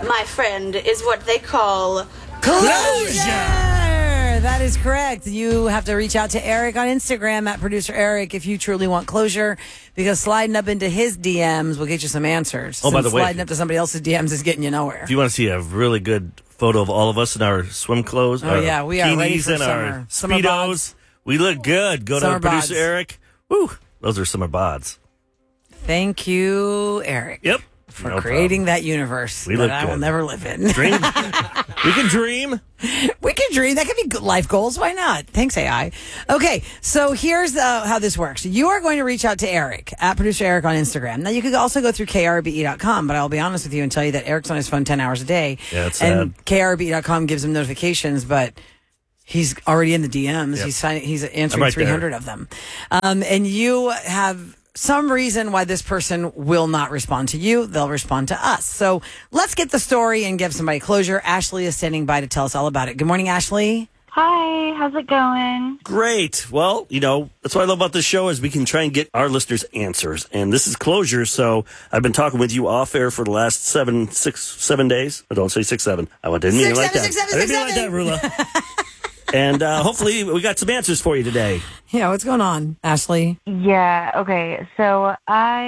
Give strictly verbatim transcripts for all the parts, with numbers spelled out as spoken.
my friend, is what they call Closure! That is correct. You have to reach out to Eric on Instagram at Producer Eric if you truly want closure, because sliding up into his D Ms will get you some answers. Oh, by the way, sliding up to somebody else's D Ms is getting you nowhere. If you want to see a really good photo of all of us in our swim clothes, oh our yeah, we are ready for and summer. our Summer Speedos, bods. we look good. Go Summer to Producer bods. Eric. Woo, those are summer bods. Thank you, Eric. Yep. For No creating that universe We that look I good. will never live in. Dream. We can dream. We can dream. That could be good life goals. Why not? Thanks, A I. Okay, so here's uh, how this works. You are going to reach out to Eric, at Producer Eric on Instagram. Now, you could also go through K R B E dot com, but I'll be honest with you and tell you that Eric's on his phone ten hours a day. Yeah, it's and sad. K R B E dot com gives him notifications, but he's already in the D Ms. Yep. He's signing, he's answering right three hundred there. of them. Um, and you have some reason why this person will not respond to you. They'll respond to us. So let's get the story and give somebody closure. Ashley is standing by to tell us all about it. Good morning, Ashley. Hi, how's it going? Great. Well, you know, that's what I love about this show is we can try and get our listeners answers. And this is closure. So I've been talking with you off air for the last seven, six, seven days. I don't say six, seven. I didn't mean it Six, like seven, that. six, seven, I didn't six, mean it like that, Rula. And uh, hopefully we got some answers for you today. Yeah, what's going on, Ashley? Yeah, okay. So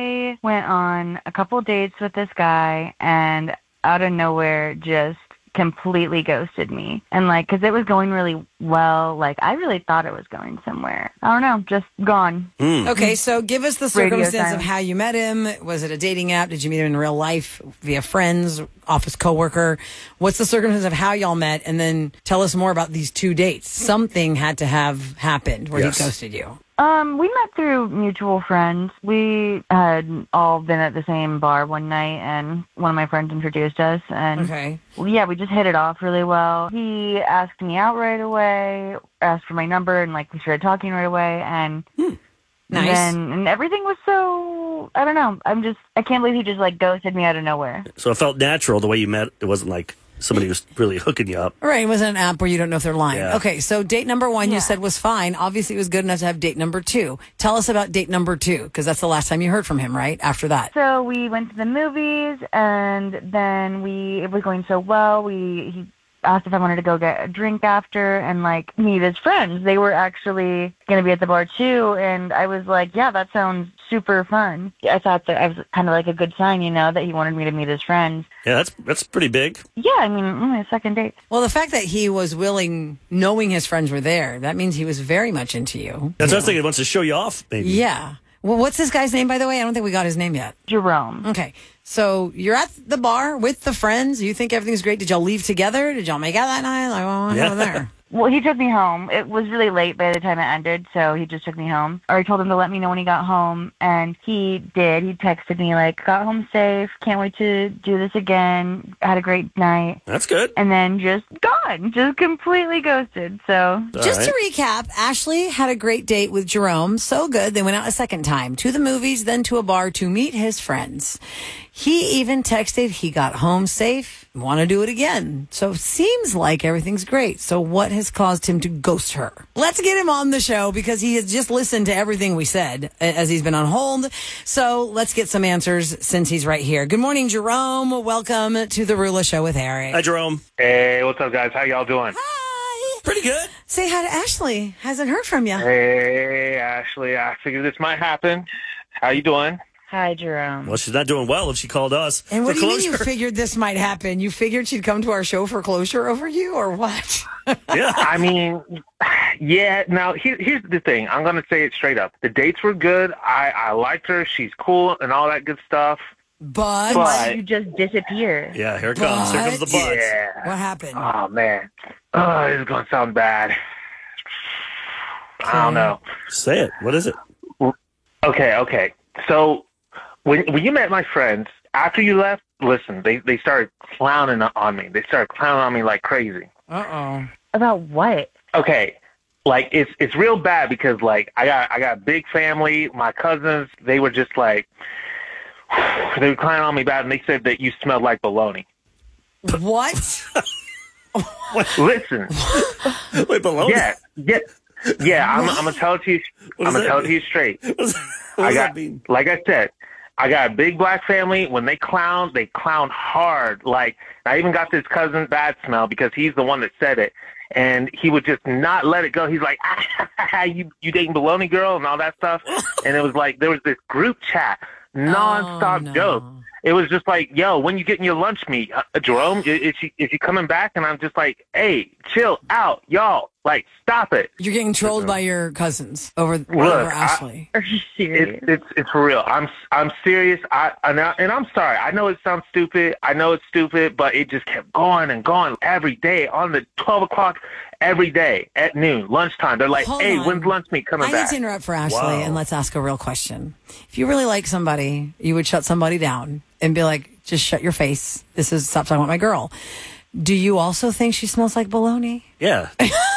I went on a couple dates with this guy and out of nowhere just completely ghosted me. And like, because it was going really well, like I really thought it was going somewhere. I don't know, just gone. Mm. Okay, so give us the Radio circumstance of silence. how you met him. Was it a dating app? Did you meet him in real life via friends, office coworker? What's the circumstance of how y'all met? And then tell us more about these two dates. Something had to have happened where Yes. he ghosted you. Um, we met through mutual friends. We had all been at the same bar one night, and one of my friends introduced us. And Okay. well, yeah, we just hit it off really well. He asked me out right away, asked for my number, and like we started talking right away. And Nice. then and everything was so I don't know. I'm just I can't believe he just like ghosted me out of nowhere. So it felt natural the way you met. It wasn't like somebody was really hooking you up. All right, it wasn't an app where you don't know if they're lying. Yeah. Okay, so date number one you Yeah. said was fine. Obviously, it was good enough to have date number two. Tell us about date number two, because that's the last time you heard from him, right? After that. So we went to the movies, and then we it was going so well. We he asked if I wanted to go get a drink after and like meet his friends. They were actually going to be at the bar too, and I was like, yeah, that sounds super fun. I thought that I was kind of like a good sign, you know, that he wanted me to meet his friends. Yeah, that's that's pretty big. Yeah, I mean, mm, a second date. Well, the fact that he was willing, knowing his friends were there, that means he was very much into you. That's what I was thinking. He wants to show you off, maybe. Yeah. Well, what's this guy's name, by the way? I don't think we got his name yet. Jerome. Okay. So you're at the bar with the friends. You think everything's great. Did y'all leave together? Did y'all make out that night? Like, what Yeah. happened there? Well, he took me home. It was really late by the time it ended, so he just took me home. Or I told him to let me know when he got home, and he did. He texted me, like, got home safe, can't wait to do this again, had a great night, That's good. and then just gone, just completely ghosted, so... All Just right. to recap, Ashley had a great date with Jerome. So good. They went out a second time to the movies, then to a bar to meet his friends. He even texted he got home safe, want to do it again. So it seems like everything's great. So what has caused him to ghost her? Let's get him on the show because he has just listened to everything we said as he's been on hold. So let's get some answers since he's right here. Good morning, Jerome. Welcome to the Rula Show with Eric. Hi, Jerome. Hey, what's up, guys? How y'all doing? Hi. Pretty good. Say hi to Ashley. Hasn't heard from you. Hey, Ashley. I figured this might happen. How you doing? Hi, Jerome. Well, she's not doing well if she called us And what for do you mean you closure. figured this might happen? You figured she'd come to our show for closure over you, or what? Yeah. I mean, yeah. Now, here, here's the thing. I'm going to say it straight up. The dates were good. I, I liked her. She's cool and all that good stuff. But, But- Why did you just disappear? Yeah, here it comes. Here comes the But- butts. Yeah. what happened? Oh, man. Oh, this is going to sound bad. I don't know. Say it. What is it? Okay, okay. So when when you met my friends, after you left, listen, they, they started clowning on me. They started clowning on me like crazy. Uh-oh. About what? Okay, like it's it's real bad because like I got I got a big family. My cousins, they were just like they were clowning on me bad, and they said that you smelled like bologna. What? Listen, Wait, below yeah, yeah, yeah. I'm I'm gonna tell it to you. What I'm does gonna that tell it to mean? you straight. What does, what I does got, that mean? like I said, I got a big black family. When they clown, they clown hard. Like, I even got this cousin, Bad Smell, because he's the one that said it. And he would just not let it go. He's like, ah, you, you dating baloney girl and all that stuff. And it was like, there was this group chat, nonstop Oh, no. joke. It was just like, yo, when you getting your lunch meat, uh, Jerome, is she, is she coming back? And I'm just like, hey, chill out, y'all. Like, stop it. You're getting trolled by your cousins over, Look, over I- Ashley. Are you serious? It's it's it's for real. I'm I'm serious. I and, I and I'm sorry. I know it sounds stupid. I know it's stupid, but it just kept going and going every day on the twelve o'clock every day at noon, lunchtime. They're like, Hold "Hey, on. when's lunch meat coming I back?" need to interrupt for Ashley, Wow. and let's ask a real question. If you really like somebody, you would shut somebody down and be like, just shut your face. This is, stop talking about my girl. Do you also think she smells like bologna? Yeah.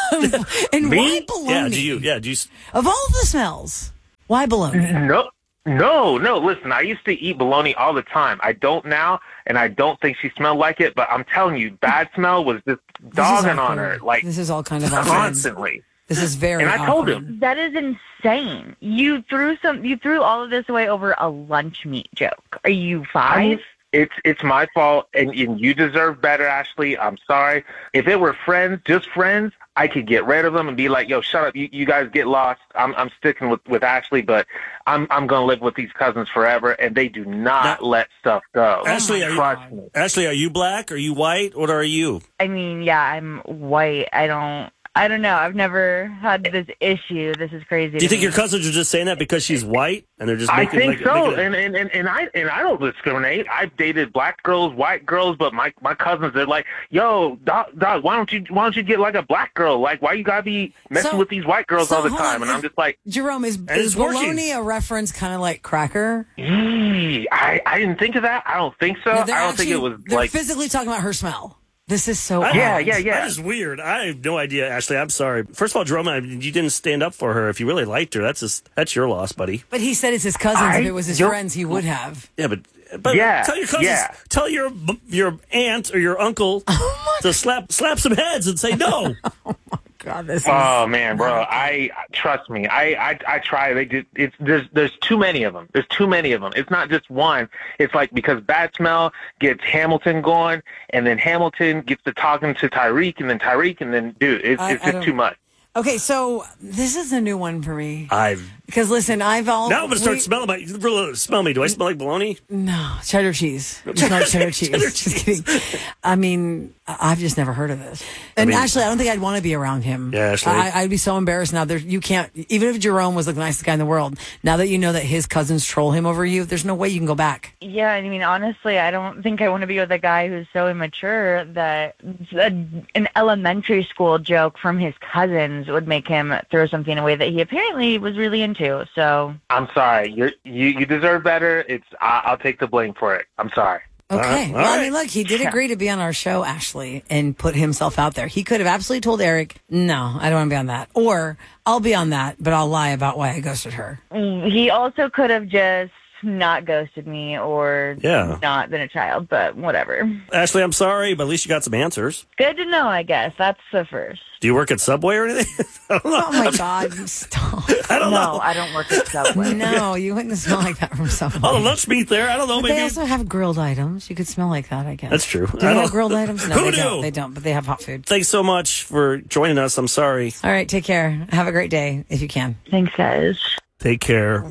And Me? why bologna? Yeah, do you? Yeah, do you? Of all the smells, why bologna? No, no, no. Listen, I used to eat bologna all the time. I don't now, and I don't think she smelled like it. But I'm telling you, Bad Smell was just This is dogging on awkward. her, like This is all kind of awkward. constantly. This is very And I told awkward. him. That is insane. You threw some. You threw all of this away over a lunch meat joke. Are you I five? mean, it's it's my fault, and, and you deserve better, Ashley. I'm sorry. If it were friends, just friends, I could get rid of them and be like, "Yo, shut up. You, you guys get lost. I'm I'm sticking with, with Ashley, but I'm I'm gonna live with these cousins forever, and they do not Now- let stuff go. Ashley, are you, Trust me. Ashley, are you black? Are you white? What are you? I mean, yeah, I'm white. I don't. I don't know. I've never had this issue. This is crazy. Do you think your cousins are just saying that because she's white and they're just I making think like, so, making it- and, and, and, and I and I don't discriminate. I've dated black girls, white girls, but my, my cousins, they're like, "Yo, dog, dog, why don't you why don't you get like a black girl? Like, why you gotta be messing So- with these white girls so all the hold time?" on, And is- I'm just like, Jerome, is, And is it's working. bologna a reference kind of like cracker? "Eee, I I didn't think of that. I don't think so. No, I they're don't think it actually- was They're like." physically talking about her smell. This is so I- Yeah, odd. yeah, yeah. That is weird. I have no idea, Ashley. I'm sorry. First of all, Jerome, I- you didn't stand up for her. If you really liked her, that's just, that's your loss, buddy. But he said it's his cousins. I if it was his don't- friends, he would have. Yeah, but but Yeah, tell your cousins, yeah. tell your your aunt or your uncle to slap slap some heads and say no. God, this is... Oh man, bro! I trust me. I I, I try. They just it's there's there's too many of them. There's too many of them. It's not just one. It's like because Bad Smell gets Hamilton going, and then Hamilton gets to talking to Tyreek, and then Tyreek, and then dude, it's I- it's I just don't- too much. Okay, so this is a new one for me. I've Because listen, I've all... now I'm gonna start we- smelling my smell me. Do I smell like bologna? No, cheddar cheese. You smell like cheddar cheese. Cheddar Just kidding. I mean, I- I've just never heard of this. And mean- actually, I don't think I'd want to be around him. Yeah, Ashley. I, I'd be so embarrassed now. There, you can't, even if Jerome was like the nicest guy in the world, now that you know that his cousins troll him over you, there's no way you can go back. Yeah, I mean, honestly, I don't think I want to be with a guy who's so immature that a, an elementary school joke from his cousins would make him throw something away that he apparently was really into. So, I'm sorry. You're, you you deserve better. It's I, I'll take the blame for it. I'm sorry. Okay. right, all well, I right. mean, look, he did agree to be on our show, Ashley, and put himself out there. He could have absolutely told Eric, no, I don't want to be on that. Or, I'll be on that, but I'll lie about why I ghosted her. he also could have just not ghosted me or Yeah. not been a child, but whatever. Ashley, I'm sorry, but at least you got some answers. Good to know, I guess. That's the first. Do you work at Subway or anything? I don't know. Oh my God, stop. I don't No, know. I don't work at Subway. No, you wouldn't smell like that from someone. Oh, the lunch meat there. I don't know. But Maybe they also have grilled items. You could smell like that, I guess. That's true. Do I they don't- have grilled items? No, Who they knew? don't. They don't, but they have hot food. Thanks so much for joining us. I'm sorry. All right, take care. Have a great day if you can. Thanks, guys. Take care.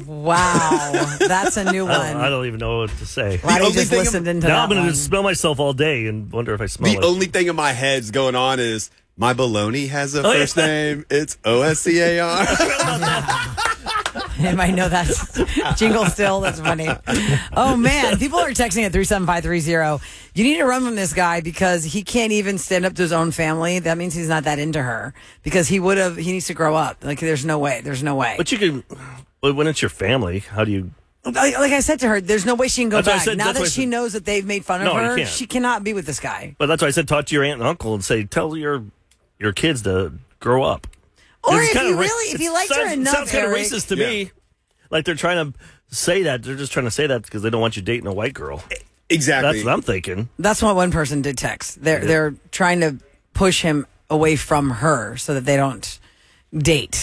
Wow, that's a new I don't, I one. don't even know what to say. Why don't you only just thing listened into Now that I'm going one? to smell myself all day and wonder if I smell The it. only thing in my head's going on is my baloney has a Oh, yeah. first name. It's O S C A R. Anybody know that jingle still? That's funny. Oh, man. People are texting at three seven five three zero. You need to run from this guy because he can't even stand up to his own family. That means he's not that into her because he would have, he needs to grow up. Like, there's no way. There's no way. But you can, but when it's your family, how do you? Like, like I said to her, there's no way she can go That's what I back. said- now that's that what I she said. knows that they've made fun No, of you her, can't. she cannot be with this guy. But that's why I said talk to your aunt and uncle and say tell your your kids to grow up. Or It's if kinda you ra- really, if it you liked her sounds, enough, sounds kind of Eric, racist to Yeah. me. Like they're trying to say that they're just trying to say that because they don't want you dating a white girl. Exactly. That's what I'm thinking. That's what one person did text. They're they're trying to push him away from her so that they don't date.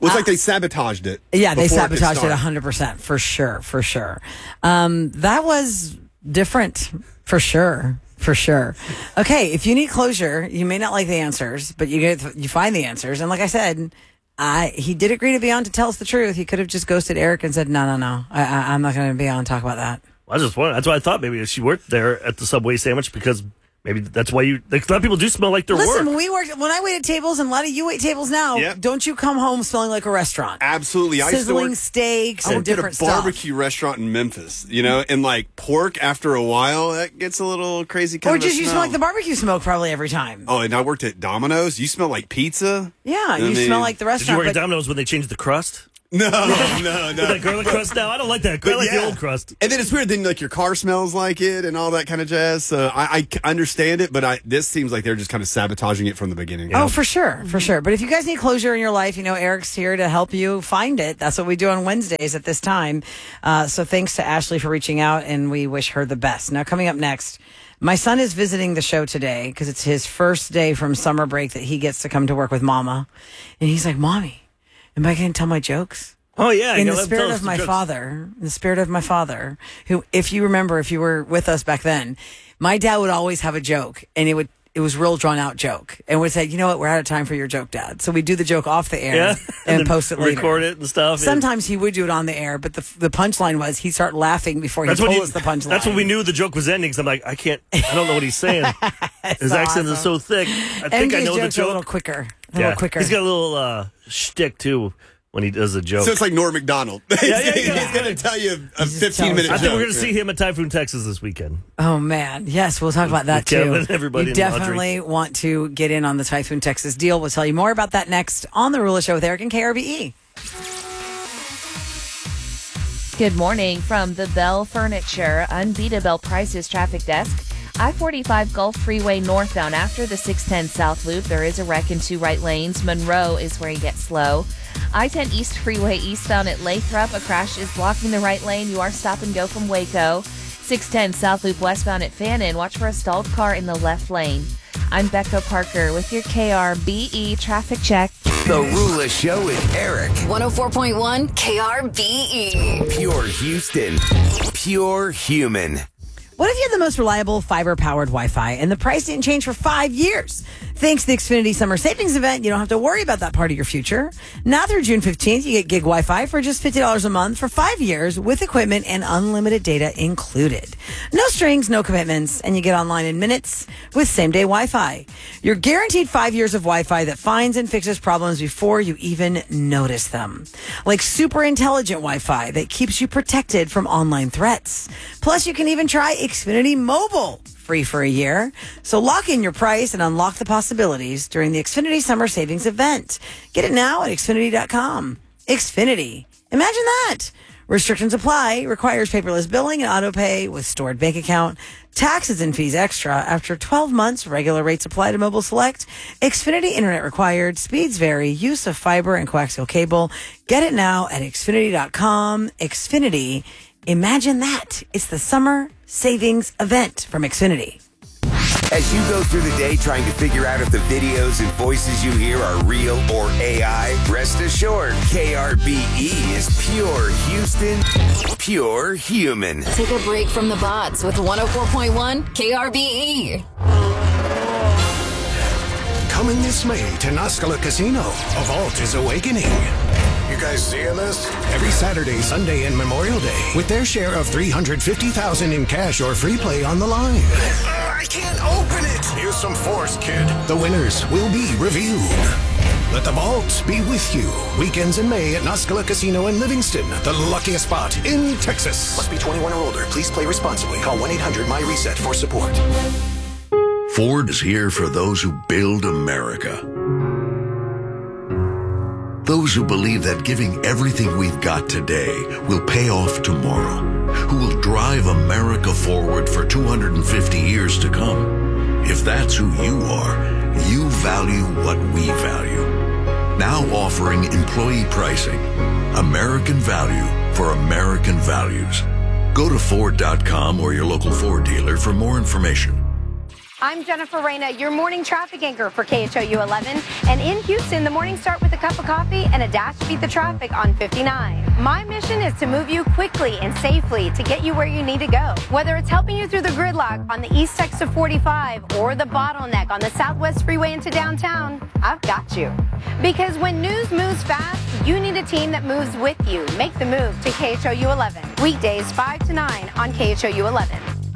Well, it's like they sabotaged it. Yeah, they before it could sabotaged it start. one hundred percent, for sure, for sure. Um, that was different, for sure, for sure. Okay, if you need closure, you may not like the answers, but you get you find the answers. And like I said, I he did agree to be on to tell us the truth. He could have just ghosted Eric and said, no, no, no, I, I, I'm not going to be on and talk about that. I just wondered. That's why I thought maybe she worked there at the Subway sandwich because maybe that's why you. Like, a lot of people do smell like their Listen, work. when we worked, when I waited tables, and a lot of you wait tables now, Yep. don't you come home smelling like a restaurant? Absolutely. I used to Sizzling work, steaks I and worked at a different stuff. barbecue restaurant in Memphis, you know, and like pork after a while, that gets a little crazy kind Or of a just you smell smell. like the barbecue smoke probably every time. Oh, and I worked at Domino's. You smell like pizza? Yeah, I you mean- smell like the Did you restaurant. work at but- Domino's when they changed the crust? No, no, With no. that garlic crust now? I don't like that. I But like the yeah. old crust. And then it's weird. Then like your car smells like it and all that kind of jazz. So I, I c- understand it, but I this seems like they're just kind of sabotaging it from the beginning. Oh, for sure, for sure. But if you guys need closure in your life, you know, Eric's here to help you find it. That's what we do on Wednesdays at this time. Uh, so thanks to Ashley for reaching out, and we wish her the best. Now, coming up next, my son is visiting the show today because it's his first day from summer break that he gets to come to work with Mama. And he's like, Mommy, am I going to tell my jokes? Oh, yeah. In you the know, spirit tell us of the my jokes. father, in the spirit of my father, who, if you remember, if you were with us back then, my dad would always have a joke, and it would it was real drawn out joke, and would say, you know what, we're out of time for your joke, Dad. So we do the joke off the air Yeah. and, then post it later. Record it and stuff. Sometimes he would do it on the air, but the the punchline was he'd start laughing before he That's told when you, us the punchline. That's when we knew the joke was ending. Because I'm like, I can't. I don't know what he's saying. His so accent is awesome. so thick. I think M J's I know the jokes are a little joke. quicker, a Yeah. little quicker. He's got a little uh, shtick too when he does a joke. So it's like Norm Macdonald. yeah, yeah. He's going to tell you a He's just fifteen minute telling I joke. think we're going to see him at Typhoon, Texas this weekend. Oh man, yes, we'll talk about that With Kevin too. and everybody you and Audrey. definitely want to get in on the Typhoon Texas deal. We'll tell you more about that next on the Rula Show with Eric and K R B E. Good morning from the Bell Furniture Unbeatable Prices Traffic Desk. I forty-five Gulf Freeway northbound after the six ten South Loop. There is a wreck in two right lanes. Monroe is where you get slow. I ten East Freeway eastbound at Lathrop. A crash is blocking the right lane. You are stop and go from Waco. six ten South Loop westbound at Fannin. Watch for a stalled car in the left lane. I'm Becca Parker with your K R B E traffic check. The Rula Show with Eric. one oh four point one K R B E. Pure Houston. Pure human. What if you had the most reliable fiber-powered Wi-Fi and the price didn't change for five years? Thanks to the Xfinity Summer Savings Event, you don't have to worry about that part of your future. Now through June fifteenth, you get gig Wi-Fi for just fifty dollars a month for five years with equipment and unlimited data included. No strings, no commitments, and you get online in minutes with same-day Wi-Fi. You're guaranteed five years of Wi-Fi that finds and fixes problems before you even notice them. Like super intelligent Wi-Fi that keeps you protected from online threats. Plus, you can even try Xfinity Mobile, free for a year. So lock in your price and unlock the possibilities during the Xfinity Summer Savings Event. Get it now at Xfinity dot com. Xfinity. Imagine that. Restrictions apply. Requires paperless billing and auto pay with stored bank account. Taxes and fees extra. After twelve months, regular rates apply to Mobile Select. Xfinity Internet required. Speeds vary. Use of fiber and coaxial cable. Get it now at Xfinity dot com. Xfinity. Imagine that. It's the Summer Savings Event from Xfinity. As you go through the day trying to figure out if the videos and voices you hear are real or A I, rest assured, K R B E is pure Houston, pure human. Take a break from the bots with one oh four point one K R B E. Coming this May to Nascala Casino, a vault is awakening. You guys seeing this? Every Saturday, Sunday, and Memorial Day, with their share of three hundred fifty thousand dollars in cash or free play on the line. Uh, I can't open it! Use some force, kid. The winners will be revealed. Let the vault be with you. Weekends in May at Nascala Casino in Livingston, the luckiest spot in Texas. Must be twenty-one or older. Please play responsibly. Call one eight hundred my reset for support. Ford is here for those who build America. Those who believe that giving everything we've got today will pay off tomorrow. Who will drive America forward for two hundred fifty years to come. If that's who you are, you value what we value. Now offering employee pricing. American value for American values. Go to Ford dot com or your local Ford dealer for more information. I'm Jennifer Reyna, your morning traffic anchor for K H O U eleven. And in Houston, the mornings start with a cup of coffee and a dash to beat the traffic on fifty-nine. My mission is to move you quickly and safely to get you where you need to go. Whether it's helping you through the gridlock on the east exit of forty-five or the bottleneck on the Southwest Freeway into downtown, I've got you. Because when news moves fast, you need a team that moves with you. Make the move to K H O U eleven. Weekdays five to nine on K H O U eleven.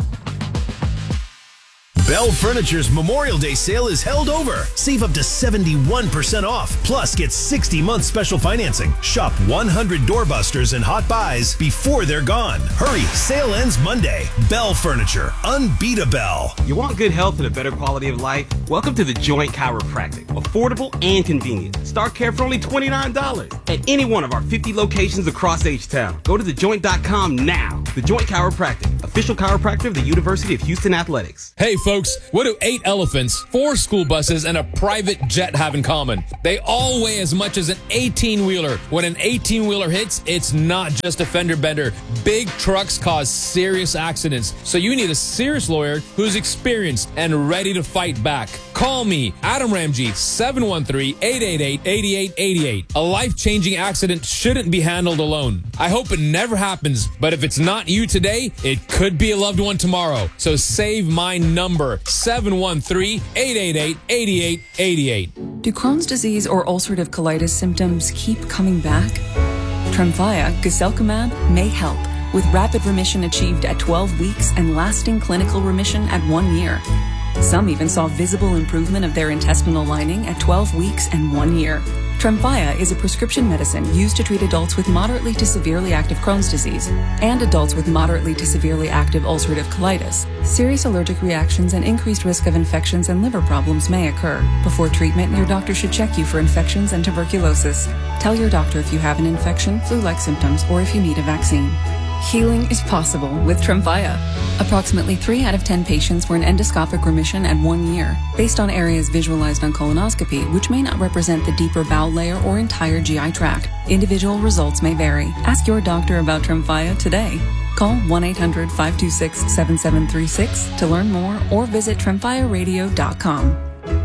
Bell Furniture's Memorial Day sale is held over. Save up to seventy-one percent off. Plus, get sixty month special financing. Shop one hundred doorbusters and hot buys before they're gone. Hurry, sale ends Monday. Bell Furniture, unbeatable. You want good health and a better quality of life? Welcome to The Joint Chiropractic. Affordable and convenient. Start care for only twenty-nine dollars at any one of our fifty locations across H-Town. Go to the joint dot com now. The Joint Chiropractic, official chiropractor of the University of Houston Athletics. Hey, folks. What do eight elephants, four school buses, and a private jet have in common? They all weigh as much as an eighteen-wheeler. When an eighteen-wheeler hits, it's not just a fender bender. Big trucks cause serious accidents, so you need a serious lawyer who's experienced and ready to fight back. Call me, Adam Ramji, seven one three, eight eight eight, eight eight eight eight. A life-changing accident shouldn't be handled alone. I hope it never happens, but if it's not you today, it could be a loved one tomorrow. So save my number. seven one three, eight eight eight, eight eight eight eight. Do Crohn's disease or ulcerative colitis symptoms keep coming back? Tremfya, guselkumab, may help, with rapid remission achieved at twelve weeks and lasting clinical remission at one year. Some even saw visible improvement of their intestinal lining at twelve weeks and one year. Tremfya is a prescription medicine used to treat adults with moderately to severely active Crohn's disease and adults with moderately to severely active ulcerative colitis. Serious allergic reactions and increased risk of infections and liver problems may occur. Before treatment, your doctor should check you for infections and tuberculosis. Tell your doctor if you have an infection, flu-like symptoms, or if you need a vaccine. Healing is possible with Tremfya. Approximately three out of ten patients were in endoscopic remission at one year, based on areas visualized on colonoscopy, which may not represent the deeper bowel layer or entire G I tract. Individual results may vary. Ask your doctor about Tremfya today. Call one eight hundred, five two six, seven seven three six to learn more or visit tremfya radio dot com.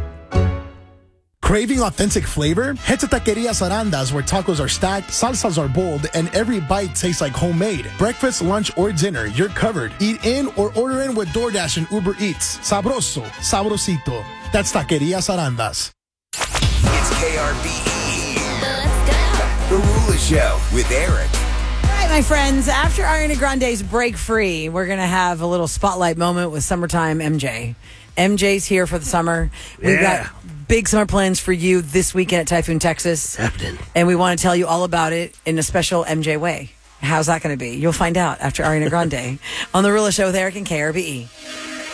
Craving authentic flavor? Head to Taquerias Arandas, where tacos are stacked, salsas are bold, and every bite tastes like homemade. Breakfast, lunch, or dinner, you're covered. Eat in or order in with DoorDash and Uber Eats. Sabroso, sabrosito. That's Taquerias Arandas. It's K R B E. Let's go. The Rula Show with Eric. All right, my friends, after Ariana Grande's Break Free, we're going to have a little spotlight moment with Summertime M J. M J's here for the summer. We've Yeah. got big summer plans for you this weekend at Typhoon, Texas. Happening. And we want to tell you all about it in a special M J way. How's that going to be? You'll find out after Ariana Grande on The Rula Show with Eric and K R B E.